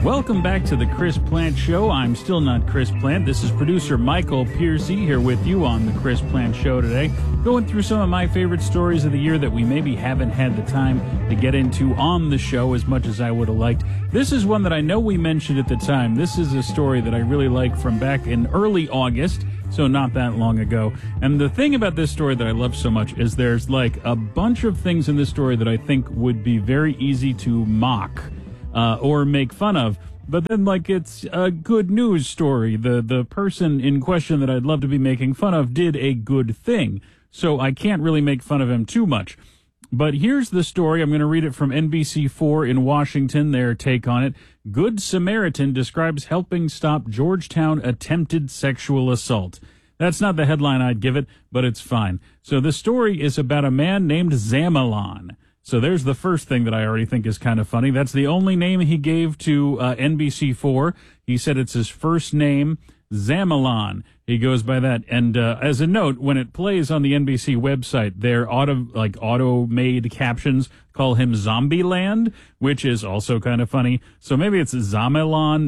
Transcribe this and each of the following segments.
Welcome back to the Chris Plant Show. I'm still not Chris Plant. This is producer Michael Piercy here with you on the Chris Plant Show today, going through some of my favorite stories of the year that we maybe haven't had the time to get into on the show as much as I would have liked. This is one that I know we mentioned at the time. This is a story that I really like from back in early August, so not that long ago. And the thing about this story that I love so much is there's like a bunch of things in this story that I think would be very easy to mock or make fun of. But then, like, it's a good news story. The person in question that I'd love to be making fun of did a good thing. So I can't really make fun of him too much. But here's the story. I'm going to read it from NBC4 in Washington, their take on it. Good Samaritan describes helping stop Georgetown attempted sexual assault. That's not the headline I'd give it, but it's fine. So the story is about a man named Zamalan. So there's the first thing that I already think is kind of funny. That's the only name he gave to NBC4. He said it's his first name, Zamalan. He goes by that. And as a note, when it plays on the NBC website, their auto-made captions call him Zombieland, which is also kind of funny. So maybe it's Zamalan,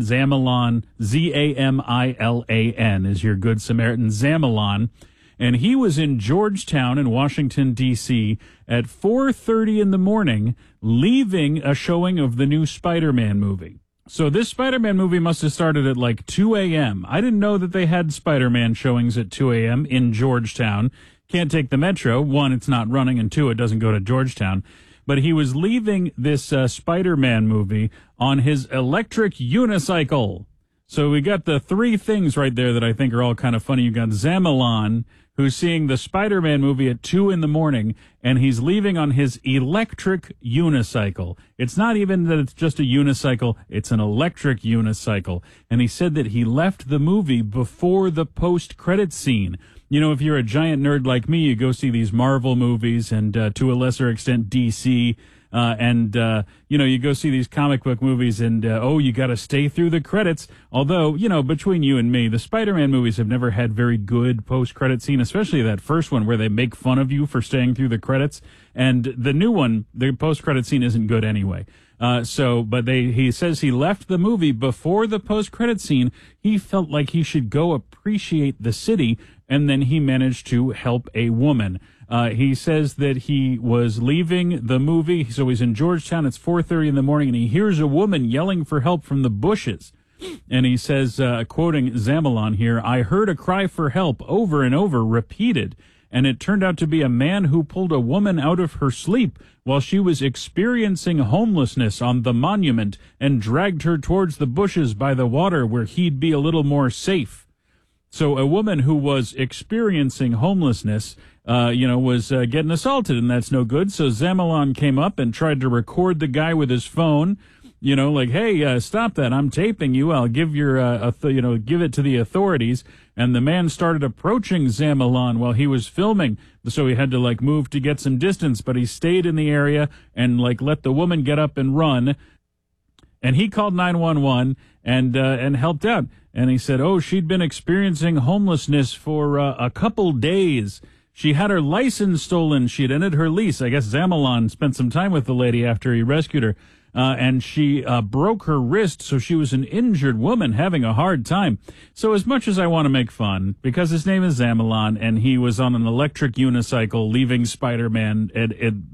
Z-A-M-I-L-A-N is your Good Samaritan, Zamalan. And he was in Georgetown in Washington, D.C. at 4:30 in the morning, leaving a showing of the new Spider-Man movie. So this Spider-Man movie must have started at like 2 a.m. I didn't know that they had Spider-Man showings at 2 a.m. in Georgetown. Can't take the metro. One, it's not running, and two, it doesn't go to Georgetown. But he was leaving this Spider-Man movie on his electric unicycle. So we got the three things right there that I think are all kind of funny. You got Zamalan, who's seeing the Spider-Man movie at 2 in the morning, and he's leaving on his electric unicycle. It's not even that it's just a unicycle, it's an electric unicycle. And he said that he left the movie before the post-credit scene. You know, if you're a giant nerd like me, you go see these Marvel movies and to a lesser extent DC, you go see these comic book movies and, you got to stay through the credits. Although, between you and me, the Spider-Man movies have never had very good post-credit scene, especially that first one where they make fun of you for staying through the credits. And the new one, the post-credit scene isn't good anyway. He says he left the movie before the post-credit scene. He felt like he should go appreciate the city, and then he managed to help a woman. He says that he was leaving the movie, so he's in Georgetown, it's 4:30 in the morning, and he hears a woman yelling for help from the bushes. And he says, quoting Zamalan here, "I heard a cry for help over and over, repeated, and it turned out to be a man who pulled a woman out of her sleep while she was experiencing homelessness on the monument and dragged her towards the bushes by the water where he'd be a little more safe." So a woman who was experiencing homelessness, was getting assaulted, and that's no good. So Zamalan came up and tried to record the guy with his phone, hey, stop that. I'm taping you. I'll give give it to the authorities. And the man started approaching Zamalan while he was filming. So he had to move to get some distance, but he stayed in the area and let the woman get up and run. And he called 911 and helped out. And he said, she'd been experiencing homelessness for a couple days. She had her license stolen. She'd ended her lease. I guess Zamalan spent some time with the lady after he rescued her. And she broke her wrist, so she was an injured woman having a hard time. So as much as I want to make fun, because his name is Zamalan, and he was on an electric unicycle leaving Spider-Man at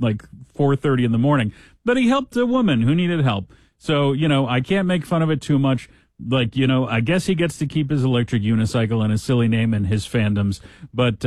4:30 in the morning, but he helped a woman who needed help. So, I can't make fun of it too much. I guess he gets to keep his electric unicycle and his silly name and his fandoms. But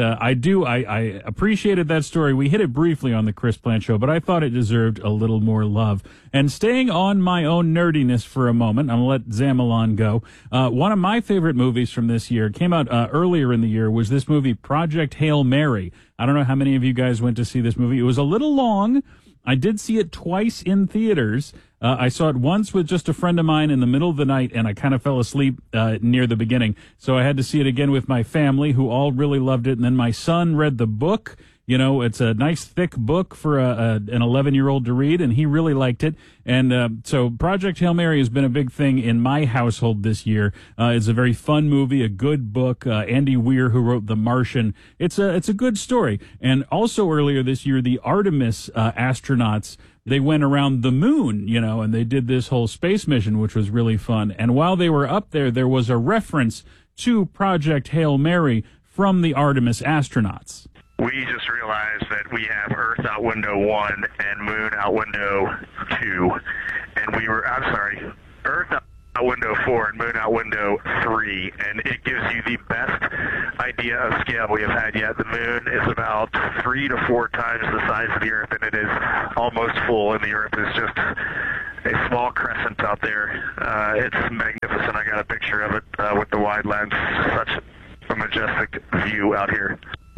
I appreciated that story. We hit it briefly on the Chris Plant Show, but I thought it deserved a little more love. And staying on my own nerdiness for a moment, I'm going to let Zamalan go. One of my favorite movies from this year, came out earlier in the year, was this movie, Project Hail Mary. I don't know how many of you guys went to see this movie. It was a little long. I did see it twice in theaters. I saw it once with just a friend of mine in the middle of the night, and I kind of fell asleep near the beginning. So I had to see it again with my family, who all really loved it. And then my son read the book, It's a nice thick book for an 11-year-old to read, and he really liked it. And so Project Hail Mary has been a big thing in my household this year. It's a very fun movie, a good book. Andy Weir, who wrote The Martian, it's a good story. And also earlier this year, the Artemis astronauts, they went around the moon, and they did this whole space mission, which was really fun. And while they were up there, there was a reference to Project Hail Mary from the Artemis astronauts. We just realized that we have Earth out window 1 and Moon out window 2. And Earth out window 4 and Moon out window 3. And it gives you the best idea of scale we have had yet. The Moon is about 3 to 4 times the size of the Earth, and it is almost full, and the Earth is just a small crescent out there. It's magnificent. I got a picture of it with the wide lens. Such a majestic view out here.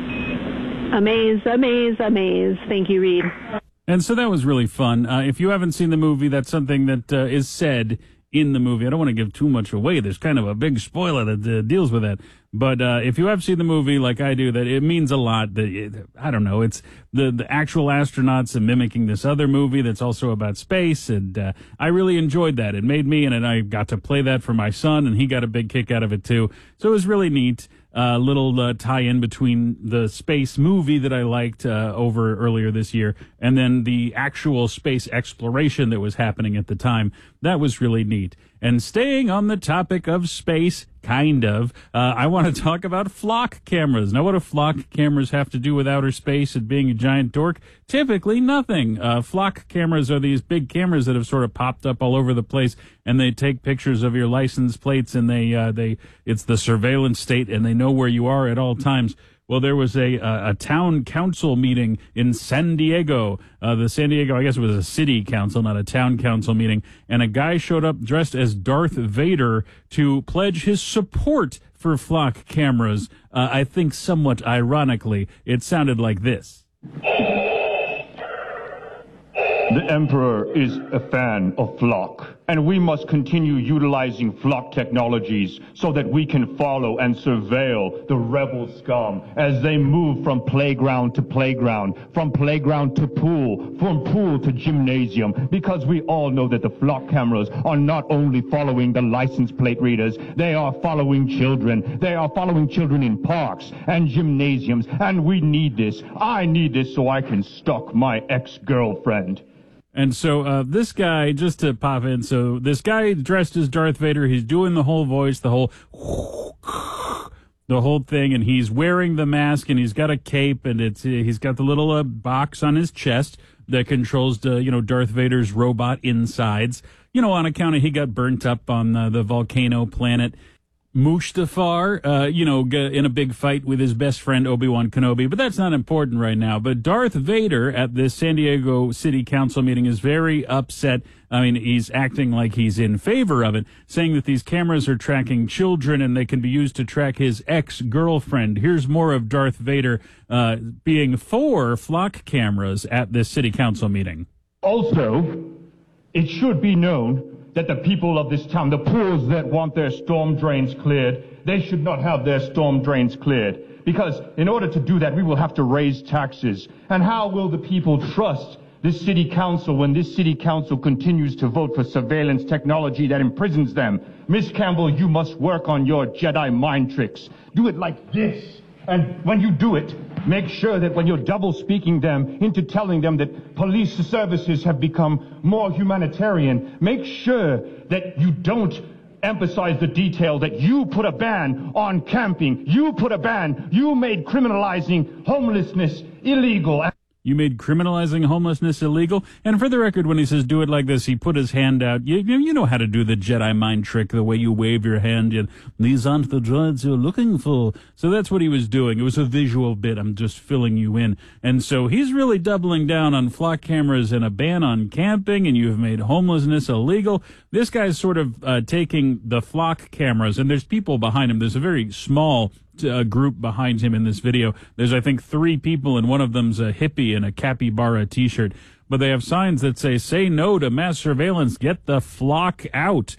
Amaze. Thank you, Reed. And so that was really fun. If you haven't seen the movie, that's something that is said in the movie. I don't want to give too much away. There's kind of a big spoiler that deals with that. But if you have seen the movie like I do, that it means a lot. I don't know. It's the actual astronauts and mimicking this other movie that's also about space. And I really enjoyed that. It made me, and I got to play that for my son, and he got a big kick out of it too. So it was really neat. Little tie-in between the space movie that I liked over earlier this year and then the actual space exploration that was happening at the time. That was really neat. And staying on the topic of space, kind of, I want to talk about flock cameras. Now, what do flock cameras have to do with outer space and being a giant dork? Typically nothing. Flock cameras are these big cameras that have sort of popped up all over the place, and they take pictures of your license plates, and it's the surveillance state, and they know where you are at all times. Well, there was a town council meeting in San Diego. The San Diego, I guess it was a city council, not a town council meeting. And a guy showed up dressed as Darth Vader to pledge his support for flock cameras. I think somewhat ironically, it sounded like this. The Emperor is a fan of flock, and we must continue utilizing flock technologies so that we can follow and surveil the rebel scum as they move from playground to playground, from playground to pool, from pool to gymnasium, because we all know that the flock cameras are not only following the license plate readers, they are following children. They are following children in parks and gymnasiums, and we need this. I need this so I can stalk my ex-girlfriend. And so this guy, just to pop in, so this guy dressed as Darth Vader, he's doing the whole voice, the whole thing, and he's wearing the mask, and he's got a cape, and he's got the little box on his chest that controls Darth Vader's robot insides. On account of he got burnt up on the volcano planet Mustafar, in a big fight with his best friend Obi-Wan Kenobi, but that's not important right now. But Darth Vader at this San Diego City Council meeting is very upset. I mean, he's acting like he's in favor of it, saying that these cameras are tracking children and they can be used to track his ex-girlfriend. Here's more of Darth Vader being for flock cameras at this City Council meeting. Also, it should be known that the people of this town, the pools that want their storm drains cleared, they should not have their storm drains cleared. Because in order to do that, we will have to raise taxes. And how will the people trust this city council when this city council continues to vote for surveillance technology that imprisons them? Miss Campbell, you must work on your Jedi mind tricks. Do it like this. And when you do it, make sure that when you're double-speaking them into telling them that police services have become more humanitarian, make sure that you don't emphasize the detail that you put a ban on camping. You made criminalizing homelessness illegal. You made criminalizing homelessness illegal. And for the record, when he says do it like this, he put his hand out. You know how to do the Jedi mind trick, the way you wave your hand. These aren't the droids you're looking for. So that's what he was doing. It was a visual bit. I'm just filling you in. And so he's really doubling down on flock cameras and a ban on camping, and you've made homelessness illegal. This guy's sort of taking the flock cameras, and there's people behind him. There's a very small group behind him in this video. There's, I think, 3 people, and one of them's a hippie in a capybara t-shirt. But they have signs that say no to mass surveillance, get the flock out.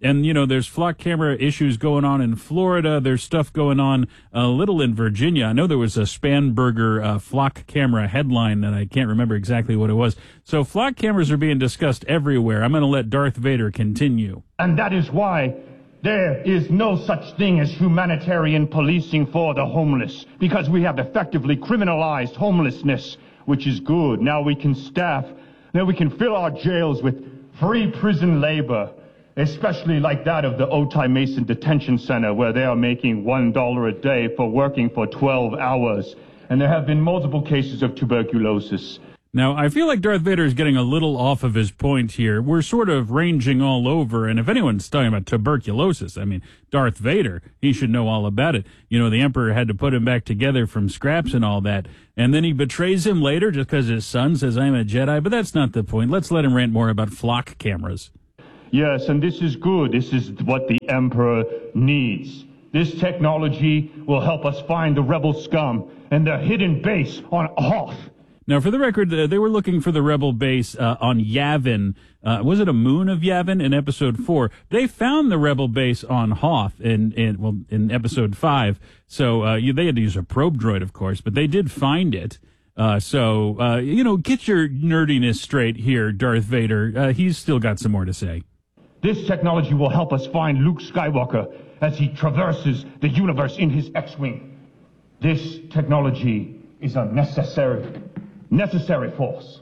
And, there's flock camera issues going on in Florida. There's stuff going on a little in Virginia. I know there was a Spanberger flock camera headline that I can't remember exactly what it was. So flock cameras are being discussed everywhere. I'm going to let Darth Vader continue. And that is why there is no such thing as humanitarian policing for the homeless, because we have effectively criminalized homelessness, which is good. Now we can fill our jails with free prison labor, especially like that of the Otay Mason Detention Center, where they are making $1 a day for working for 12 hours. And there have been multiple cases of tuberculosis. Now, I feel like Darth Vader is getting a little off of his point here. We're sort of ranging all over, and if anyone's talking about tuberculosis, I mean, Darth Vader, he should know all about it. The Emperor had to put him back together from scraps and all that, and then he betrays him later just because his son says, I'm a Jedi, but that's not the point. Let's let him rant more about flock cameras. Yes, and this is good. This is what the Emperor needs. This technology will help us find the rebel scum and their hidden base on Hoth. Now, for the record, they were looking for the rebel base on Yavin. Was it a moon of Yavin in episode 4? They found the rebel base on Hoth in episode 5. So they had to use a probe droid, of course, but they did find it. So get your nerdiness straight here, Darth Vader. He's still got some more to say. This technology will help us find Luke Skywalker as he traverses the universe in his X-Wing. This technology is a necessary force.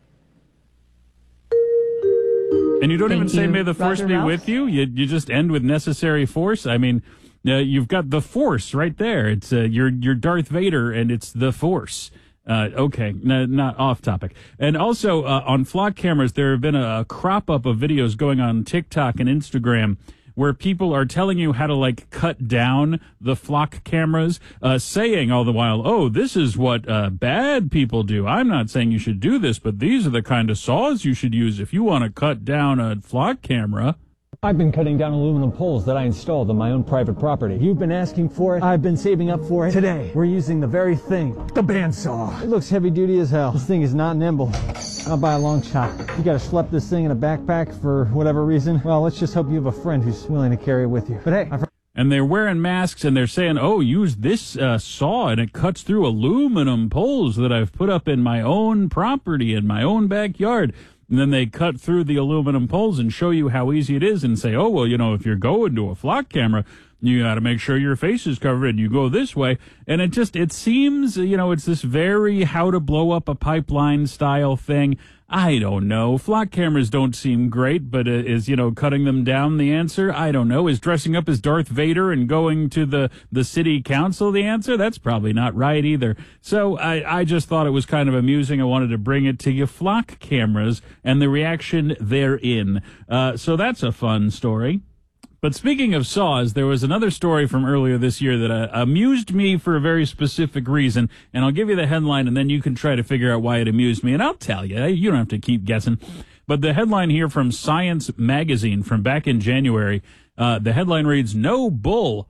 And you don't even say, may the force be with you? You just end with necessary force? I mean, you've got the force right there. It's you're Darth Vader, and it's the force. Okay, not off topic. And also, on flock cameras, there have been a crop-up of videos going on TikTok and Instagram where people are telling you how to, cut down the flock cameras, saying all the while, oh, this is what bad people do. I'm not saying you should do this, but these are the kind of saws you should use if you want to cut down a flock camera. I've been cutting down aluminum poles that I installed on my own private property. You've been asking for it. I've been saving up for it. Today, we're using the very thing, the bandsaw. It looks heavy duty as hell. This thing is not nimble. I'll buy a long shot. You gotta schlep this thing in a backpack for whatever reason. Well, let's just hope you have a friend who's willing to carry it with you. But hey, and they're wearing masks, and they're saying, oh, use this saw, and it cuts through aluminum poles that I've put up in my own property, in my own backyard. And then they cut through the aluminum poles and show you how easy it is and say, oh, well, if you're going to a flock camera, you got to make sure your face is covered and you go this way. And it seems, it's this very how to blow up a pipeline style thing. I don't know. Flock cameras don't seem great, but is, cutting them down the answer? I don't know. Is dressing up as Darth Vader and going to the city council the answer? That's probably not right either. So I just thought it was kind of amusing. I wanted to bring it to you. Flock cameras and the reaction therein. So that's a fun story. But speaking of saws, there was another story from earlier this year that amused me for a very specific reason, and I'll give you the headline, and then you can try to figure out why it amused me, and I'll tell you. You don't have to keep guessing. But the headline here from Science Magazine from back in January, the headline reads, No bull,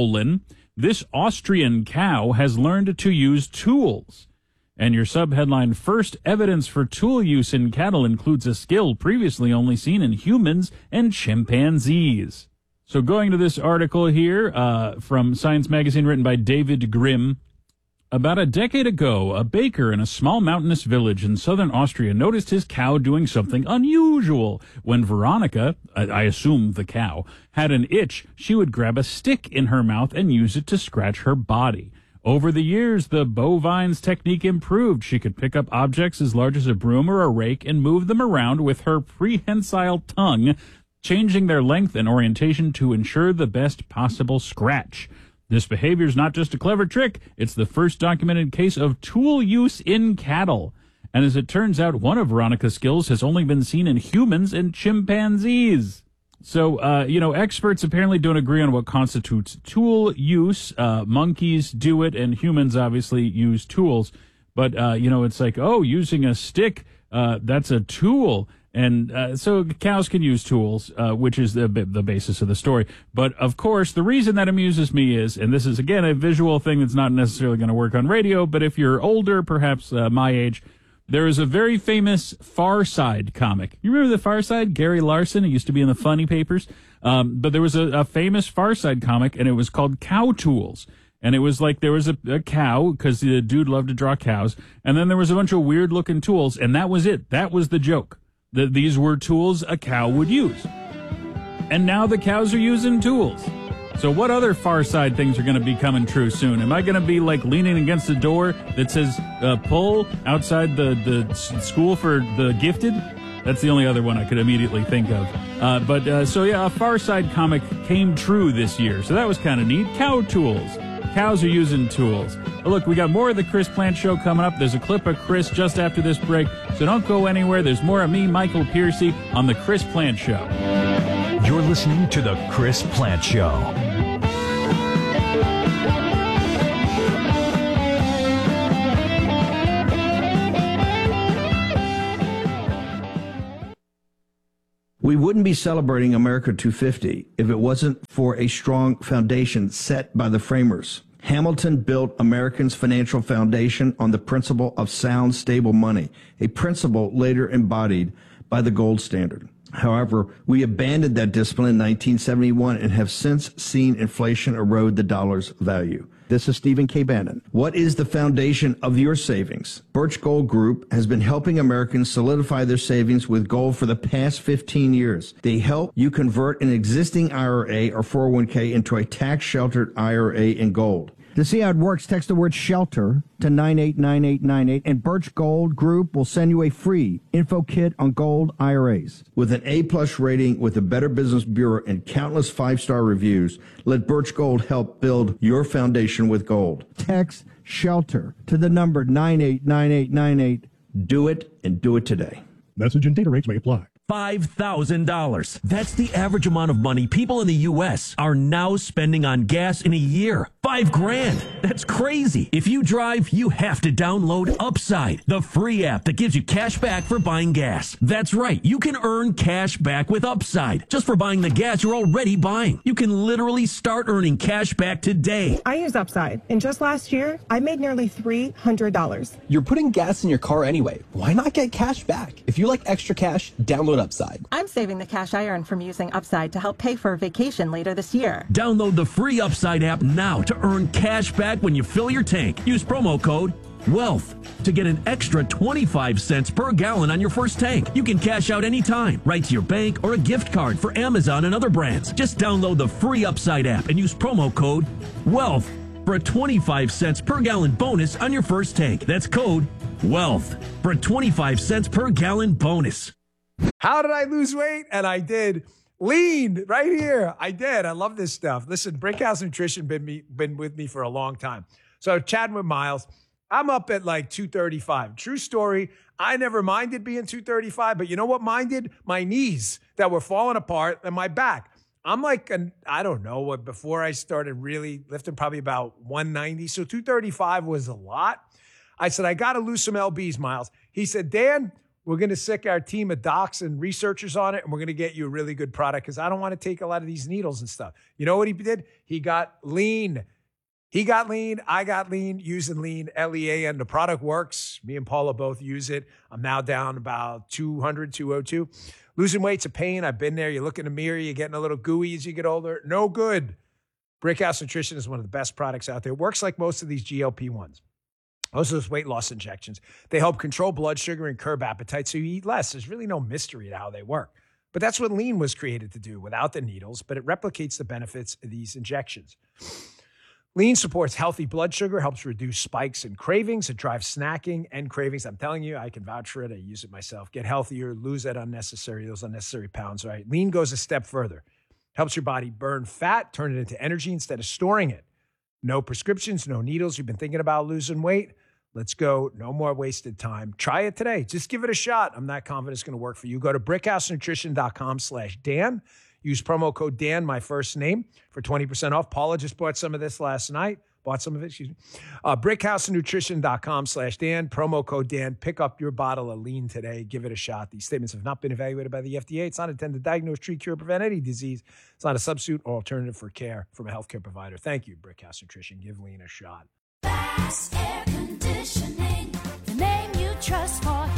this Austrian cow has learned to use tools. And your subheadline, First evidence for tool use in cattle includes a skill previously only seen in humans and chimpanzees. So going to this article here from Science Magazine written by David Grimm, about a decade ago, a baker in a small mountainous village in southern Austria noticed his cow doing something unusual. When Veronica, I assume the cow, had an itch, she would grab a stick in her mouth and use it to scratch her body. Over the years, the bovine's technique improved. She could pick up objects as large as a broom or a rake and move them around with her prehensile tongue, changing their length and orientation to ensure the best possible scratch. This behavior is not just a clever trick, it's the first documented case of tool use in cattle. And as it turns out, one of Veronica's skills has only been seen in humans and chimpanzees. So, experts apparently don't agree on what constitutes tool use. Monkeys do it, and humans obviously use tools. But, it's like, using a stick, that's a tool. And so cows can use tools, which is the basis of the story. But, of course, the reason that amuses me is, and this is, again, a visual thing that's not necessarily going to work on radio, but if you're older, perhaps my age, There is a very famous Far Side comic. You remember the Far Side? Gary Larson. It used to be in the funny papers. But there was a famous Far Side comic, and it was called Cow Tools. And it was like there was a cow, because the dude loved to draw cows. And then there was a bunch of weird-looking tools, and that was it. That was the joke. That these were tools a cow would use. And now the cows are using tools. So what other Far Side things are going to be coming true soon? Am I going to be like leaning against the door that says pull outside the school for the gifted? That's the only other one I could immediately think of. So a Far Side comic came true this year. So that was kind of neat. Cow tools. Cows are using tools. But look, we got more of the Chris Plant Show coming up. There's a clip of Chris just after this break. So don't go anywhere. There's more of me, Michael Piercy, on the Chris Plant Show. You're listening to the Chris Plant Show. We wouldn't be celebrating America 250 if it wasn't for a strong foundation set by the framers. Hamilton built Americans' financial foundation on the principle of sound, stable money, a principle later embodied by the gold standard. However, we abandoned that discipline in 1971 and have since seen inflation erode the dollar's value. This is Stephen K. Bannon. What is the foundation of your savings? Birch Gold Group has been helping Americans solidify their savings with gold for the past 15 years. They help you convert an existing IRA or 401k into a tax-sheltered IRA in gold. To see how it works, text the word SHELTER to 989898, and Birch Gold Group will send you a free info kit on gold IRAs. With an A-plus rating with the Better Business Bureau and countless 5-star reviews, let Birch Gold help build your foundation with gold. Text SHELTER to the number 989898. Do it, and do it today. Message and data rates may apply. $5,000. That's the average amount of money people in the U.S. are now spending on gas in a year. $5,000. That's crazy. If you drive, you have to download Upside, the free app that gives you cash back for buying gas. That's right. You can earn cash back with Upside just for buying the gas you're already buying. You can literally start earning cash back today. I use Upside, and just last year, I made nearly $300. You're putting gas in your car anyway. Why not get cash back? If you like extra cash, download Upside. I'm saving the cash I earn from using Upside to help pay for a vacation later this year. Download the free Upside app now to earn cash back when you fill your tank. Use promo code WEALTH to get an extra 25 cents per gallon on your first tank. You can cash out anytime, right to your bank or a gift card for Amazon and other brands. Just download the free Upside app and use promo code WEALTH for a 25 cents per gallon bonus on your first tank. That's code WEALTH for a 25 cents per gallon bonus. How did I lose weight? And I did. Lean right here. I did. I love this stuff. Listen, Brickhouse Nutrition been with me for a long time. So chatting with Miles, I'm up at like 235. True story. I never minded being 235, but you know what minded? My knees that were falling apart and my back. I'm like, I don't know what, before I started really lifting, probably about 190. So 235 was a lot. I said, I got to lose some LBs, Miles. He said, Dan, we're going to sick our team of docs and researchers on it, and we're going to get you a really good product because I don't want to take a lot of these needles and stuff. You know what he did? He got lean. He got lean. I got lean, using lean, L-E-A-N. The product works. Me and Paula both use it. I'm now down about 200, 202. Losing weight's a pain. I've been there. You look in the mirror, you're getting a little gooey as you get older. No good. Brickhouse Nutrition is one of the best products out there. It works like most of these GLP-1s. Most of those weight loss injections. They help control blood sugar and curb appetite so you eat less. There's really no mystery to how they work. But that's what lean was created to do without the needles, but it replicates the benefits of these injections. Lean supports healthy blood sugar, helps reduce spikes and cravings. It drives snacking and cravings. I'm telling you, I can vouch for it. I use it myself. Get healthier, lose those unnecessary pounds, right? Lean goes a step further. Helps your body burn fat, turn it into energy instead of storing it. No prescriptions, no needles. You've been thinking about losing weight? Let's go. No more wasted time. Try it today. Just give it a shot. I'm not confident it's going to work for you. Go to brickhousenutrition.com/Dan. Use promo code Dan, my first name, for 20% off. Paula just bought some of this last night. brickhousenutrition.com/Dan. Promo code Dan. Pick up your bottle of lean today. Give it a shot. These statements have not been evaluated by the FDA. It's not intended to diagnose, treat, cure, prevent any disease. It's not a substitute or alternative for care from a healthcare provider. Thank you, Brickhouse Nutrition. Give lean a shot. Bass Air Conditioning, the name you trust for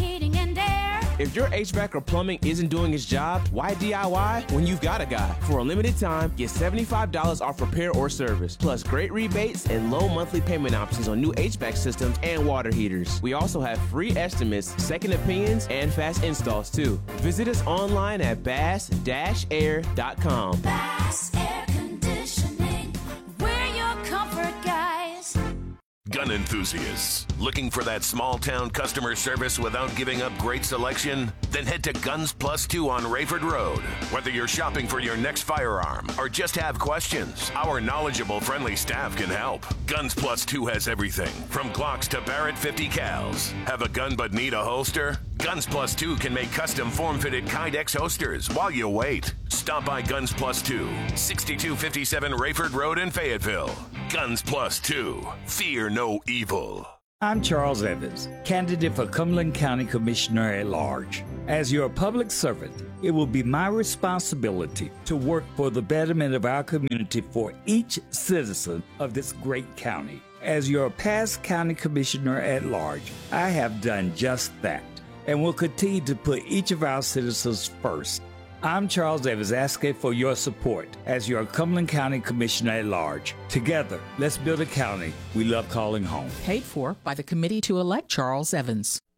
If your HVAC or plumbing isn't doing its job, why DIY when you've got a guy? For a limited time, get $75 off repair or service, plus great rebates and low monthly payment options on new HVAC systems and water heaters. We also have free estimates, second opinions, and fast installs too. Visit us online at bass-air.com. Bass Air Conditioning, we're your comfort guys. Gun enthusiasts, looking for that small-town customer service without giving up great selection? Then head to Guns Plus 2 on Rayford Road. Whether you're shopping for your next firearm or just have questions, our knowledgeable, friendly staff can help. Guns Plus 2 has everything from Glocks to Barrett 50 cals. Have a gun but need a holster? Guns Plus 2 can make custom form-fitted Kydex holsters while you wait. Stop by Guns Plus 2, 6257 Rayford Road in Fayetteville. Guns Plus 2. Fear no evil. I'm Charles Evans, candidate for Cumberland County Commissioner at Large. As your public servant, it will be my responsibility to work for the betterment of our community for each citizen of this great county. As your past county commissioner at large, I have done just that and will continue to put each of our citizens first. I'm Charles Evans, asking for your support as your Cumberland County Commissioner at Large. Together, let's build a county we love calling home. Paid for by the Committee to Elect Charles Evans.